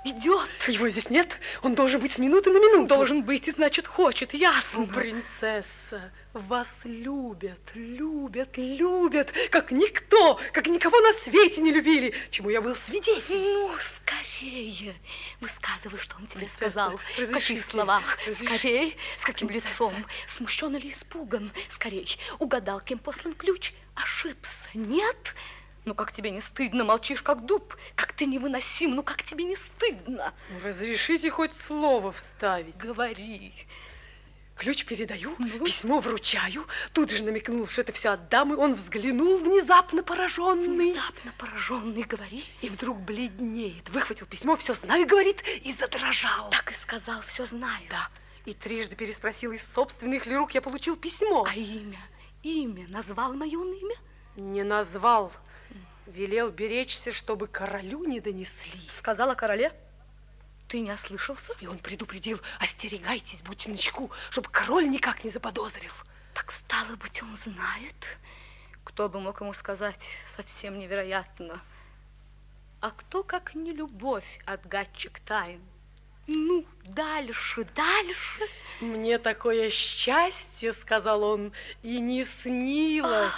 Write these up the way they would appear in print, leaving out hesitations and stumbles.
Идет. Его здесь нет. Он должен быть с минуты на минуту. Должен быть, и значит, хочет, ясно. О, принцесса, вас любят, любят, любят, как никто, как никого на свете не любили, чему я был свидетель. Ну, скорее. Высказывай, что он тебе сказал. В каких словах? Скорей. С каким лицом? Смущен или испуган? Скорей. Угадал, кем послан ключ? Ошибся. Нет? Ну, как тебе не стыдно? Молчишь, как дуб. Как ты невыносим. Ну, как тебе не стыдно? Разрешите хоть слово вставить? Говори. Ключ передаю, письмо вручаю. Тут же намекнул, что это все от дамы. Он взглянул внезапно пораженный. Внезапно пораженный, говори. И вдруг бледнеет. Выхватил письмо, все знаю, говорит, и задрожал. Так и сказал, все знаю. Да. И трижды переспросил, из собственных ли рук я получил письмо. А имя? Имя? Назвал мое имя? Не назвал. Велел беречься, чтобы королю не донесли. Сказал о короле? Ты не ослышался? И он предупредил, остерегайтесь, будьте начеку, чтобы король никак не заподозрил. Так стало быть, он знает. Кто бы мог ему сказать, совсем невероятно. А кто, как не любовь, отгадчик тайн? Ну, дальше, дальше. Мне такое счастье, сказал он, и не снилось.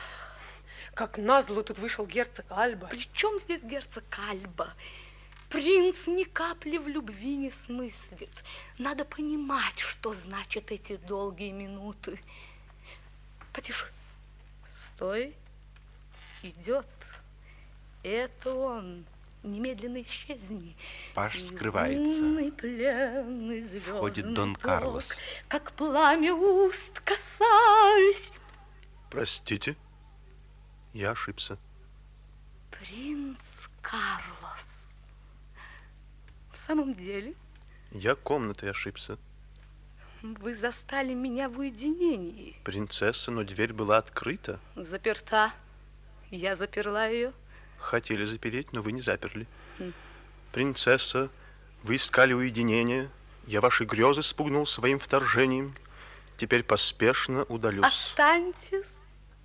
Как назло тут вышел герцог Альба. При чем здесь герцог Альба? Принц ни капли в любви не смыслит. Надо понимать, что значат эти долгие минуты. Потише. Стой. Идет. Это он. Немедленно исчезни. Паж скрывается. Пленный, входит Дон Карлос. Как пламя уст касались. Простите, я ошибся. Принц Карлос. В самом деле? Я комнатой ошибся. Вы застали меня в уединении. Принцесса, но дверь была открыта. Заперта. Я заперла ее. Хотели запереть, но вы не заперли. Принцесса, вы искали уединение. Я ваши грезы спугнул своим вторжением. Теперь поспешно удалюсь. Останьтесь.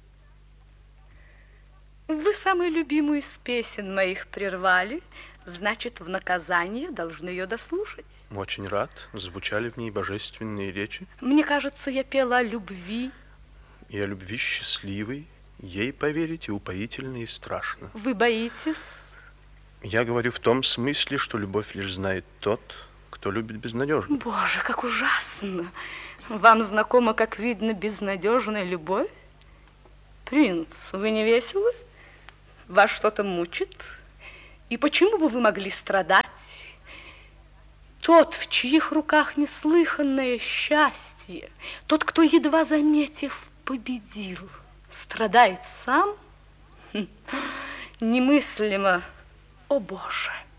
Вы самую любимую из песен моих прервали. Значит, в наказание должны ее дослушать. Очень рад. Звучали в ней божественные речи. Мне кажется, я пела о любви. И о любви счастливой. Ей поверить и упоительно, и страшно. Вы боитесь? Я говорю в том смысле, что любовь лишь знает тот, кто любит безнадежно. Боже, как ужасно. Вам знакома, как видно, безнадежная любовь? Принц, вы не веселы? Вас что-то мучит? И почему бы вы могли страдать? Тот, в чьих руках неслыханное счастье, тот, кто, едва заметив, победил, страдает сам? Немыслимо. О, Боже!